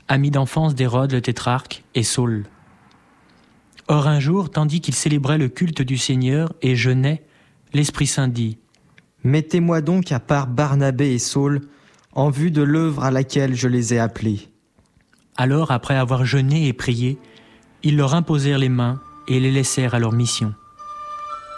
ami d'enfance d'Hérode le tétrarque et Saul. Or un jour, tandis qu'il célébrait le culte du Seigneur et jeûnait, l'Esprit Saint dit : Mettez-moi donc à part Barnabé et Saul, en vue de l'œuvre à laquelle je les ai appelés. Alors, après avoir jeûné et prié, ils leur imposèrent les mains et les laissèrent à leur mission.